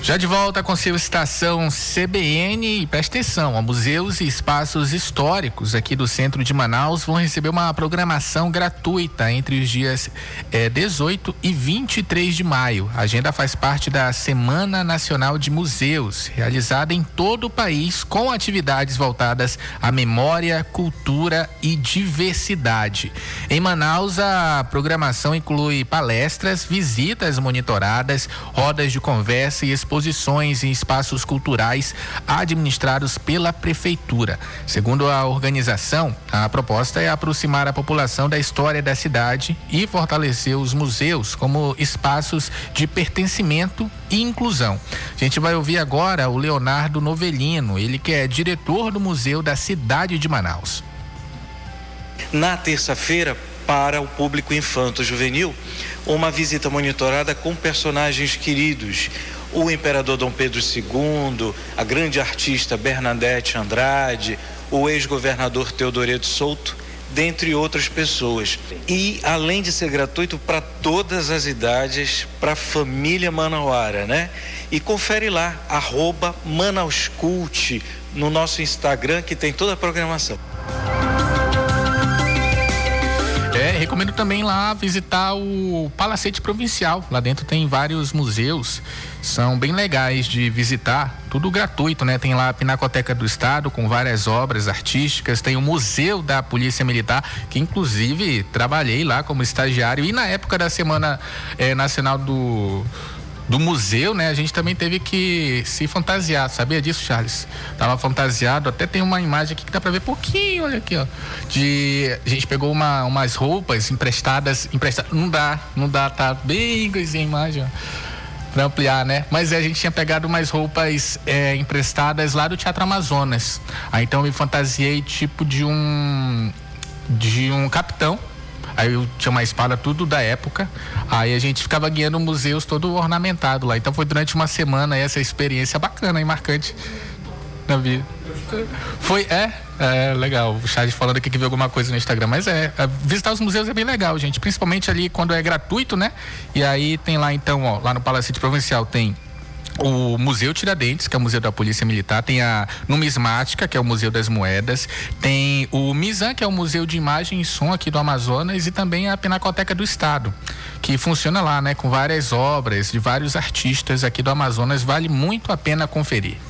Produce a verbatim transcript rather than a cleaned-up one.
Já de volta com seu Estação C B N, e presta atenção, ó, museus e espaços históricos aqui do centro de Manaus vão receber uma programação gratuita entre os dias eh, dezoito e vinte e três de maio. A agenda faz parte da Semana Nacional de Museus, realizada em todo o país, com atividades voltadas à memória, cultura e diversidade. Em Manaus, a programação inclui palestras, visitas monitoradas, rodas de conversa e exposições exposições em espaços culturais administrados pela prefeitura. Segundo a organização, a proposta é aproximar a população da história da cidade e fortalecer os museus como espaços de pertencimento e inclusão. A gente vai ouvir agora o Leonardo Novelino, ele que é diretor do Museu da Cidade de Manaus. Na terça-feira, para o público infanto-juvenil, uma visita monitorada com personagens queridos. O imperador Dom Pedro segundo, a grande artista Bernadette Andrade, o ex-governador Teodoredo Souto, dentre outras pessoas. E além de ser gratuito para todas as idades, para a família manauara, né? E confere lá, arroba Manauscult, no nosso Instagram, que tem toda a programação. É, recomendo também lá visitar o Palacete Provincial. Lá dentro tem vários museus, são bem legais de visitar, tudo gratuito, né? Tem lá a Pinacoteca do Estado com várias obras artísticas, tem o Museu da Polícia Militar, que inclusive trabalhei lá como estagiário, e na época da Semana é, Nacional do do museu, né? A gente também teve que se fantasiar, sabia disso, Charles? Tava fantasiado, até tem uma imagem aqui que dá pra ver pouquinho, olha aqui, ó. De, a gente pegou uma, umas roupas emprestadas, emprestadas, não dá, não dá, tá bem coisinha a imagem, ó, pra ampliar, né? Mas a gente tinha pegado umas roupas é, emprestadas lá do Teatro Amazonas. Aí então eu me fantasiei tipo de um, de um capitão. Aí eu tinha uma espada, tudo da época. Aí a gente ficava guiando museus todo ornamentado lá. Então foi durante uma semana essa experiência bacana e marcante na vida. Foi, é, é legal. O Charles falando aqui que viu alguma coisa no Instagram. Mas é, é, visitar os museus é bem legal, gente. Principalmente ali quando é gratuito, né? E aí tem lá então, ó, lá no Palacete Provincial tem o Museu Tiradentes, que é o Museu da Polícia Militar, tem a Numismática, que é o Museu das Moedas, tem o MISAN, que é o Museu de Imagem e Som aqui do Amazonas, e também a Pinacoteca do Estado, que funciona lá, né, com várias obras de vários artistas aqui do Amazonas, vale muito a pena conferir.